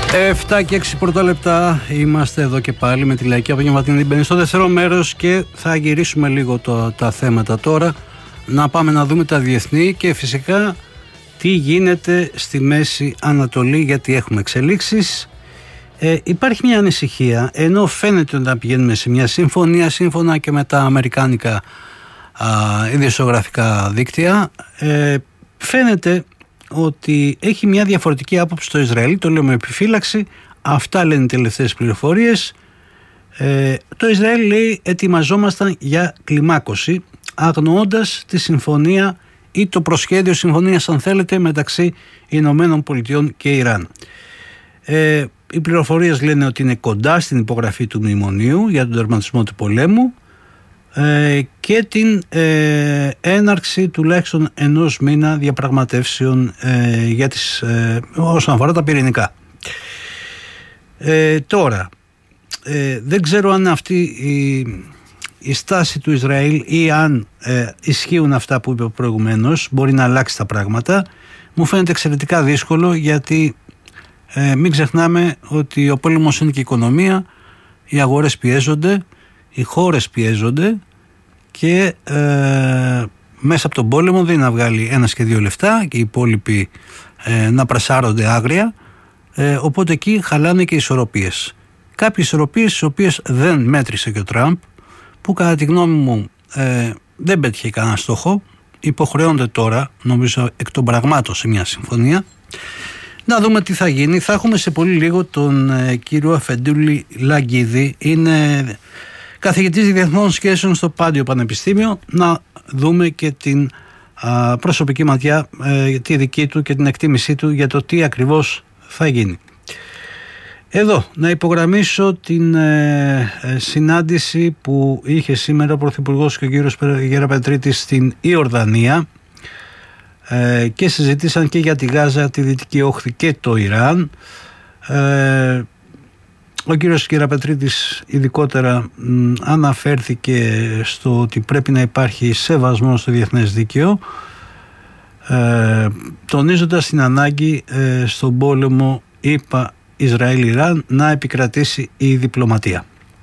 7 και 6 πρώτα λεπτά είμαστε εδώ και πάλι με τη Λαϊκή Απογευματινή. Μπαίνει στο δεύτερο μέρος και θα γυρίσουμε λίγο τα θέματα τώρα. Να πάμε να δούμε τα διεθνή και φυσικά τι γίνεται στη Μέση Ανατολή, γιατί έχουμε εξελίξεις. Υπάρχει μια ανησυχία, ενώ φαίνεται ότι να πηγαίνουμε σε μια συμφωνία σύμφωνα και με τα αμερικάνικα ειδησιογραφικά δίκτυα, φαίνεται ότι έχει μια διαφορετική άποψη στο Ισραήλ. Το λέω με επιφύλαξη. Αυτά λένε οι τελευταίες πληροφορίες. Το Ισραήλ λέει ετοιμαζόμασταν για κλιμάκωση, αγνοώντας τη συμφωνία ή το προσχέδιο συμφωνίας, αν θέλετε, μεταξύ Ηνωμένων Πολιτειών και Ιράν. Οι πληροφορίες λένε ότι είναι κοντά στην υπογραφή του μνημονίου για τον τερματισμό του πολέμου και την έναρξη τουλάχιστον ενός μήνα διαπραγματεύσεων για όσον αφορά τα πυρηνικά. Τώρα, δεν ξέρω αν αυτή η στάση του Ισραήλ ή αν ισχύουν αυτά που είπε προηγουμένως, μπορεί να αλλάξει τα πράγματα. Μου φαίνεται εξαιρετικά δύσκολο, γιατί μην ξεχνάμε ότι ο πόλεμος είναι και η οικονομία, οι αγορές πιέζονται, οι χώρες πιέζονται και μέσα από τον πόλεμο δεν είναι να βγάλει ένας και δύο λεφτά και οι υπόλοιποι να πρασάρονται άγρια, οπότε εκεί χαλάνε και οι ισορροπίες. Κάποιες ισορροπίες τις οποίες δεν μέτρησε και ο Τραμπ, που κατά τη γνώμη μου δεν πέτυχε κανένα στόχο. Υποχρεώνται τώρα, νομίζω εκ των πραγμάτων, σε μια συμφωνία. Να δούμε τι θα γίνει. Θα έχουμε σε πολύ λίγο τον κύριο Αφεντούλη Λαγκίδη, είναι καθηγητής διεθνών σχέσεων στο Πάντιο Πανεπιστήμιο. Να δούμε και την προσωπική ματιά, τη δική του και την εκτίμησή του για το τι ακριβώς θα γίνει. Εδώ να υπογραμμίσω την συνάντηση που είχε σήμερα ο Πρωθυπουργός και ο κύριος Γεραπετρίτης στην Ιορδανία και συζητήσαν και για τη Γάζα, τη Δυτική Όχθη και το Ιράν. Ο κύριος Γεραπετρίτης ειδικότερα αναφέρθηκε στο ότι πρέπει να υπάρχει σεβασμό στο διεθνές δίκαιο, τονίζοντας την ανάγκη στον πόλεμο Ισραήλ-Ιράν να επικρατήσει η διπλωματία.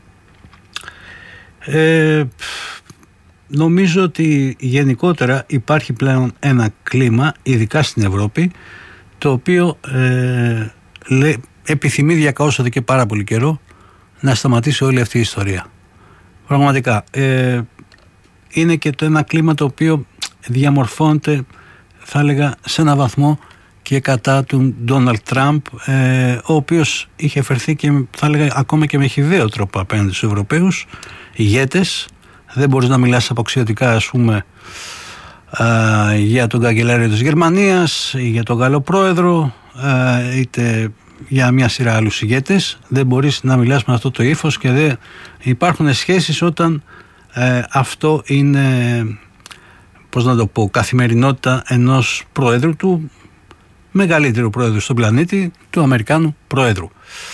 Νομίζω ότι γενικότερα υπάρχει πλέον ένα κλίμα, ειδικά στην Ευρώπη, το οποίο επιθυμεί διακαώς και πάρα πολύ καιρό να σταματήσει όλη αυτή η ιστορία. Πραγματικά είναι και ένα κλίμα το οποίο διαμορφώνεται, θα έλεγα, σε ένα βαθμό και κατά του Ντόναλντ Τραμπ, ο οποίος είχε φερθεί και θα έλεγα ακόμα και με χυδαίο τρόπο απέναντι στους Ευρωπαίους ηγέτες. Δεν μπορείς να μιλάς αποξιωτικά, ας πούμε, για τον καγκελάριο της Γερμανίας ή για τον Γάλλο πρόεδρο, είτε για μια σειρά άλλους ηγέτες. Δεν μπορείς να μιλάς με αυτό το ύφος και δεν υπάρχουν σχέσεις όταν αυτό είναι, πώς να το πω, καθημερινότητα ενός πρόεδρου, του μεγαλύτερου πρόεδρου στον πλανήτη, του Αμερικάνου πρόεδρου.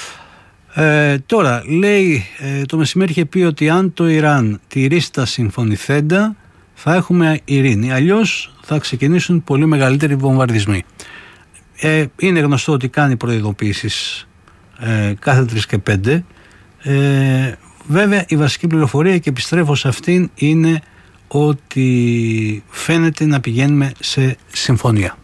Τώρα λέει, το μεσημέρι είχε πει ότι αν το Ιράν τηρήσει τα συμφωνηθέντα θα έχουμε ειρήνη, αλλιώς θα ξεκινήσουν πολύ μεγαλύτεροι βομβαρδισμοί. Είναι γνωστό ότι κάνει προειδοποίησεις κάθε 3 και 5. Βέβαια η βασική πληροφορία, και επιστρέφω σε αυτήν, είναι ότι φαίνεται να πηγαίνουμε σε συμφωνία.